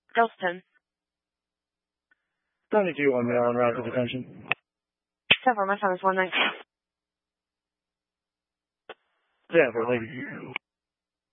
Dalston. 92 on Maryland, rapid detention. Several, my phone is 19. Denver, Lady.